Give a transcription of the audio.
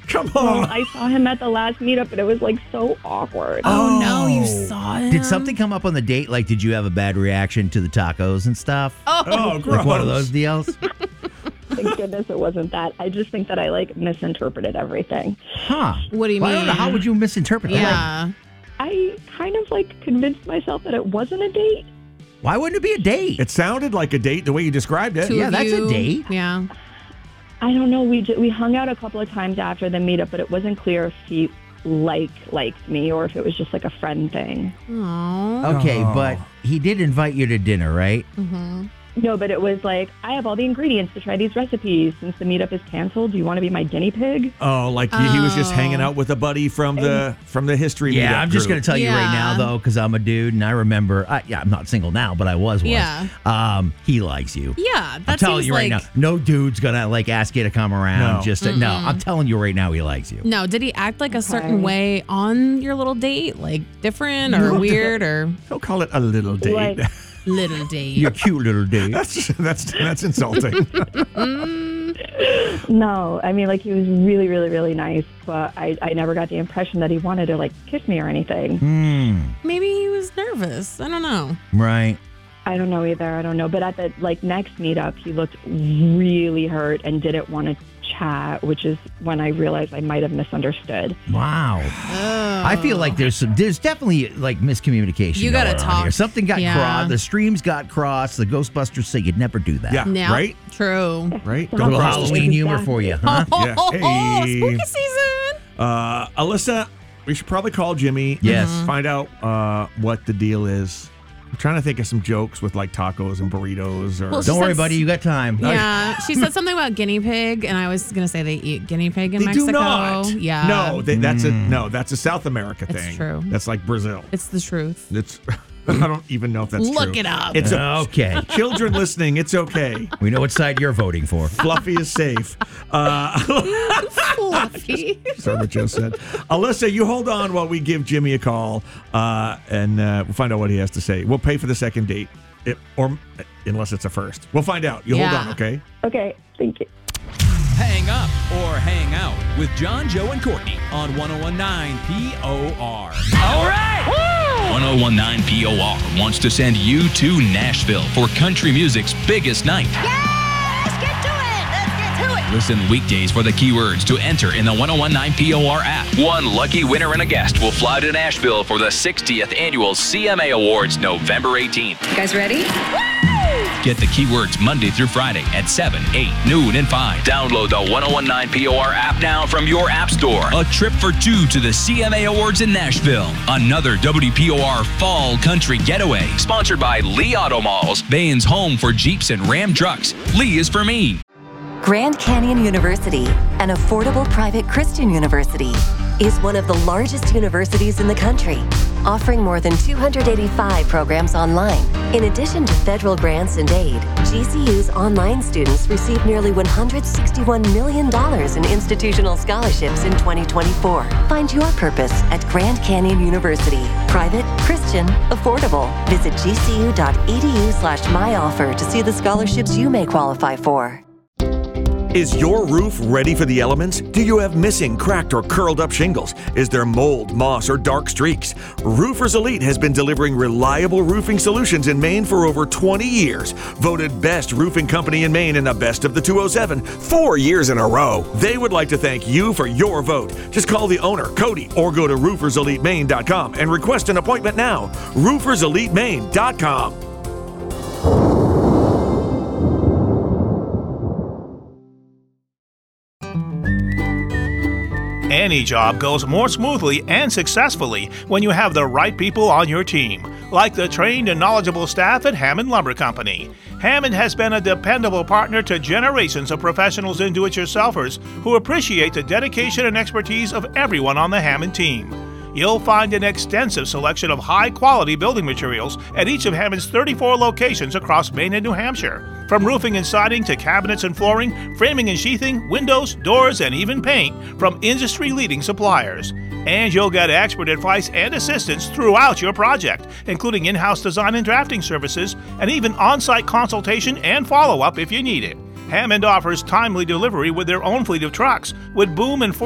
Come Well, on. I saw him at the last meetup, and it was like so awkward. Oh, no, you saw him? Did something come up on the date? Like, did you have a bad reaction to the tacos and stuff? Oh, gross. Like one of those deals? Thank goodness it wasn't that. I just think that I misinterpreted everything. Huh. What do you Well, I don't know. mean? How would you misinterpret that? Yeah. I kind of convinced myself that it wasn't a date. Why wouldn't it be a date? It sounded like a date the way you described it. Two Yeah, of that's a you. date. Yeah. I don't know. We hung out a couple of times after the meetup, but it wasn't clear if he liked me or if it was just a friend thing. Aww. Okay, Oh. but he did invite you to dinner, right? No, but it was I have all the ingredients to try these recipes. Since the meetup is canceled, do you want to be my guinea pig? Oh, he was just hanging out with a buddy from the history meetup Yeah, I'm just going group. to tell you right now, Yeah. though, because I'm a dude and I remember, I'm not single now, but I was once. Yeah. He likes you. Yeah, that I'm telling seems you right now, no dude's going to ask you to come around. No. No, I'm telling you right now, he likes you. No, did he act a certain way on your little date? Different or No, weird or Don't call it a little date. little date? You're a cute little dude. That's insulting. No, I mean he was really, really, really nice, but I never got the impression that he wanted to kiss me or anything. Maybe he was nervous. I don't know. Right. I don't know either. I don't know. But at the next meetup, he looked really hurt and didn't want to chat, which is when I realized I might have misunderstood. Wow. I feel like there's definitely miscommunication. You gotta going on talk. here. Something got Yeah. crossed. The streams got crossed. The Ghostbusters say you'd never do that. Yeah. Yeah. Right? True. Right? A little cross the Halloween humor for you, huh? Yeah. Hey. Spooky season. Alyssa, we should probably call Jimmy. Yes. Find out what the deal is. I'm trying to think of some jokes with tacos and burritos. Or Well, Don't worry, says- buddy. You got time. Yeah, she said something about guinea pig, and I was gonna say they eat guinea pig in they Mexico. do not. Yeah, No, that's a South America It's thing. true. That's like Brazil. it's the truth. It's I don't even know if that's true. Look it up. It's Okay. children listening. It's okay. We know what side you're voting for. Fluffy is safe. Fluffy. Sorry what Joe said. Alyssa, you hold on while we give Jimmy a call, and we'll find out what he has to say. We'll pay for the second date, or unless it's a first. We'll find out. You hold Yeah. on, okay? Okay, thank you. Hang up or hang out with John, Joe, and Courtney on 1019 POR. All right! 1019 POR wants to send you to Nashville for country music's biggest night. Let's get to it. Let's get to it. Listen weekdays for the keywords to enter in the 1019 POR app. One lucky winner and a guest will fly to Nashville for the 60th annual CMA Awards November 18th. You guys ready? Get the keywords Monday through Friday at 7, 8, noon, and 5. Download the 1019 POR app now from your app store. A trip for two to the CMA Awards in Nashville. Another WPOR Fall Country Getaway. Sponsored by Lee Auto Malls, Bain's home for Jeeps and Ram trucks. Lee is for me. Grand Canyon University, an affordable private Christian university, is one of the largest universities in the country, offering more than 285 programs online. In addition to federal grants and aid, GCU's online students received nearly $161 million in institutional scholarships in 2024. Find your purpose at Grand Canyon University. Private, Christian, affordable. Visit gcu.edu/myoffer to see the scholarships you may qualify for. Is your roof ready for the elements? Do you have missing, cracked, or curled up shingles? Is there mold, moss, or dark streaks? Roofers Elite has been delivering reliable roofing solutions in Maine for over 20 years. Voted best roofing company in Maine and the best of the 207 4 years in a row. They would like to thank you for your vote. Just call the owner, Cody, or go to rooferselitemaine.com and request an appointment now. rooferselitemaine.com. Any job goes more smoothly and successfully when you have the right people on your team, like the trained and knowledgeable staff at Hammond Lumber Company. Hammond has been a dependable partner to generations of professionals and do-it-yourselfers who appreciate the dedication and expertise of everyone on the Hammond team. You'll find an extensive selection of high-quality building materials at each of Hammond's 34 locations across Maine and New Hampshire. From roofing and siding to cabinets and flooring, framing and sheathing, windows, doors, and even paint from industry-leading suppliers. And you'll get expert advice and assistance throughout your project, including in-house design and drafting services, and even on-site consultation and follow-up if you need it. Hammond offers timely delivery with their own fleet of trucks, with boom and